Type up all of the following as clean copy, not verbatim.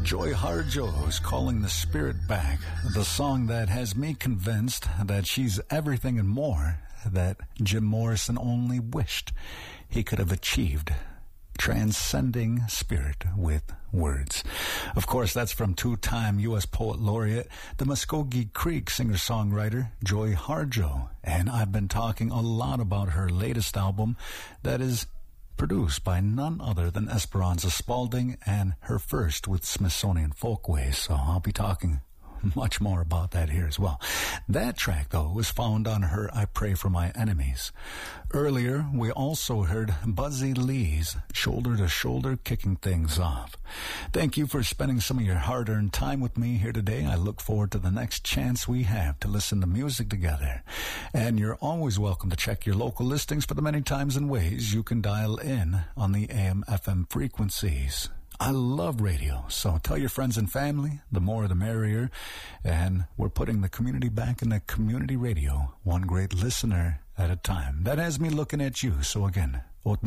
Joy Harjo's Calling the Spirit Back, the song that has me convinced that she's everything and more that Jim Morrison only wished he could have achieved. Transcending spirit with words. Of course, that's from two-time U.S. Poet Laureate, the Muskogee Creek singer-songwriter Joy Harjo. And I've been talking a lot about her latest album that is produced by none other than Esperanza Spalding, and her first with Smithsonian Folkways. So I'll be talking much more about that here as well. That track, though, was found on her I Pray for My Enemies. Earlier, we also heard Buzzy Lee's Shoulder to Shoulder, kicking things off. Thank you for spending some of your hard-earned time with me here today. I look forward to the next chance we have to listen to music together. And you're always welcome to check your local listings for the many times and ways you can dial in on the AM/FM frequencies. I love radio, so tell your friends and family, the more the merrier. And we're putting the community back in the community radio, one great listener at a time. That has me looking at you. So again, I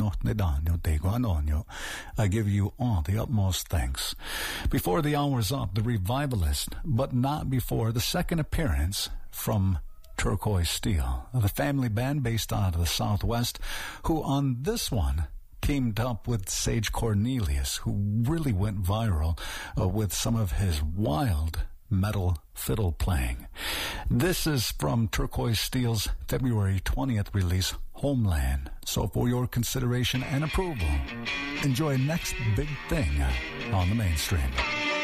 give you all the utmost thanks. Before the hour's up, the Revivalist, but not before the second appearance from Turquoise Steel, the family band based out of the Southwest, who on this one teamed up with Sage Cornelius, who really went viral with some of his wild metal fiddle playing. This is from Turquoise Steel's February 20th release, Homeland. So for your consideration and approval, enjoy Next Big Thing on the Mainstream.